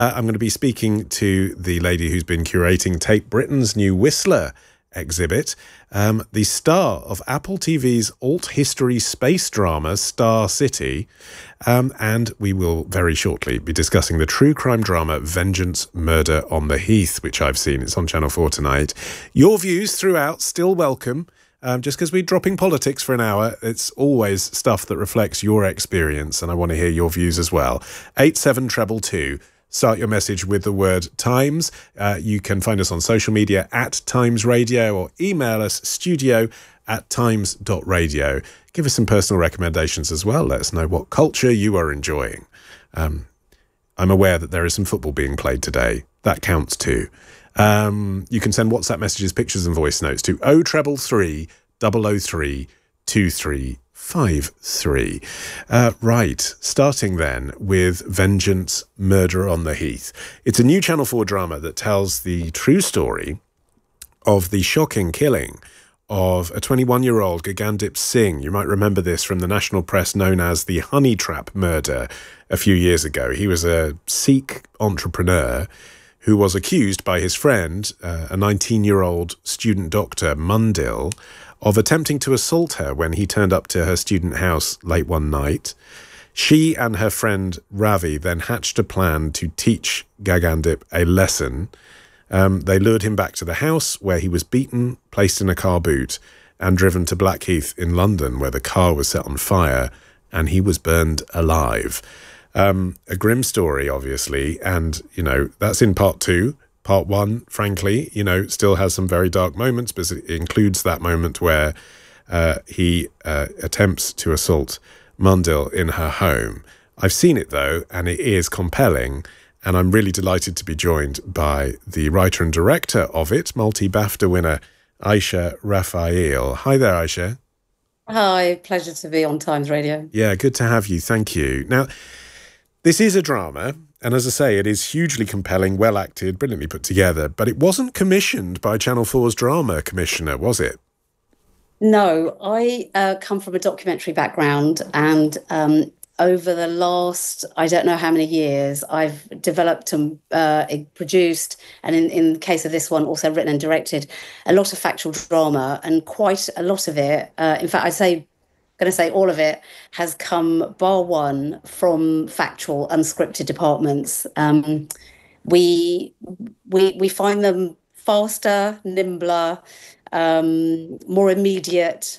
I'm going to be speaking to the lady who's been curating Tate Britain's new Whistler exhibit, the star of Apple TV's alt-history space drama Star City, and we will very shortly be discussing the true crime drama Vengeance Murder on the Heath, which I've seen. It's on Channel 4 tonight. Your views throughout, still welcome. Just because we're dropping politics for an hour, it's always stuff that reflects your experience, and I want to hear your views as well. 87222. Start your message with the word Times. You can find us on social media at Times Radio, or email us studio@times.radio. Give us some personal recommendations as well. Let us know what culture you are enjoying. I'm aware that there is some football being played today. That counts too. You can send WhatsApp messages, pictures and voice notes to 0333 003 2353. Right, starting then with Vengeance Murder on the Heath. It's a new Channel 4 drama that tells the true story of the shocking killing of a 21-year-old Gagandip Singh. You might remember this from the national press, known as the Honey Trap murder a few years ago. He was a Sikh entrepreneur who was accused by his friend, a 19-year-old student doctor, Mundil, of attempting to assault her when he turned up to her student house late one night. She and her friend Ravi then hatched a plan to teach Gagandip a lesson. They lured him back to the house, where he was beaten, placed in a car boot, and driven to Blackheath in London, where the car was set on fire, and he was burned alive. A grim story, obviously, and, that's in part 2. Part 1, frankly, still has some very dark moments, but it includes that moment where he attempts to assault Mundil in her home. I've seen it, though, and it is compelling, and I'm really delighted to be joined by the writer and director of it, multi-BAFTA winner Aisha Raphael. Hi there, Aisha. Hi, pleasure to be on Times Radio. Yeah, good to have you. Thank you. Now, this is a drama, and as I say, it is hugely compelling, well acted, brilliantly put together, but it wasn't commissioned by Channel 4's drama commissioner, was it? No, I come from a documentary background, and over the last, I don't know how many years, I've developed and produced, and in the case of this one, also written and directed, a lot of factual drama, and quite a lot of it, in fact, going to say all of it has come, bar one, from factual, unscripted departments. We find them faster, nimbler, more immediate.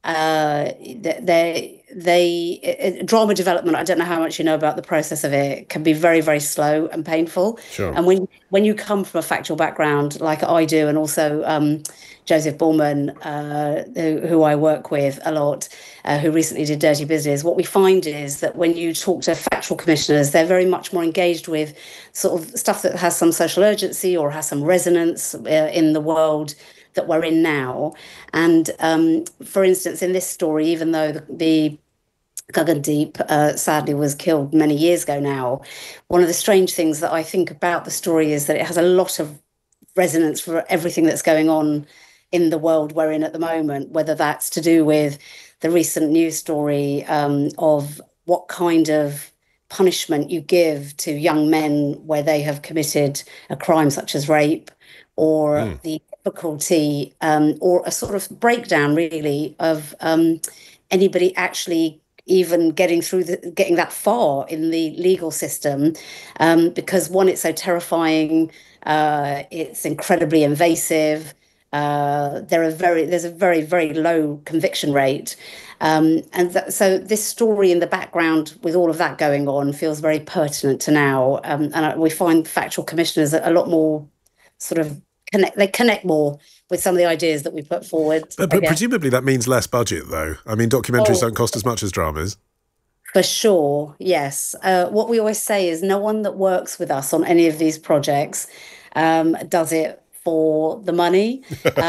Drama development, I don't know how much you know about the process of it, can be very, very slow and painful. Sure. And when you come from a factual background like I do, and also Joseph Borman, who I work with a lot, who recently did Dirty Business, what we find is that when you talk to factual commissioners, they're very much more engaged with sort of stuff that has some social urgency or has some resonance in the world that we're in now. And for instance, in this story, even though the Gagandip sadly was killed many years ago now, one of the strange things that I think about the story is that it has a lot of resonance for everything that's going on in the world we're in at the moment, whether that's to do with the recent news story of what kind of punishment you give to young men where they have committed a crime such as rape, or the difficulty or a sort of breakdown, really, of anybody actually even getting that far in the legal system, because one, it's so terrifying, it's incredibly invasive. There's a very, very low conviction rate. So this story in the background, with all of that going on, feels very pertinent to now. And we find factual commissioners a lot more sort of connect more with some of the ideas that we put forward. But presumably that means less budget, though. I mean, documentaries don't cost as much as dramas. For sure, yes. What we always say is no one that works with us on any of these projects does it for the money.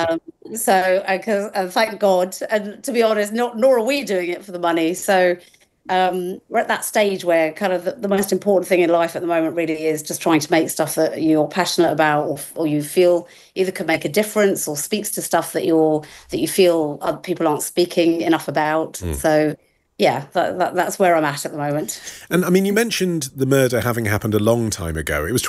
So thank God. And to be honest, nor are we doing it for the money. So we're at that stage where kind of the most important thing in life at the moment really is just trying to make stuff that you're passionate about, or you feel either can make a difference or speaks to stuff that you feel other people aren't speaking enough about. So yeah, that's where I'm at the moment. And I mean, you mentioned the murder having happened a long time ago. It was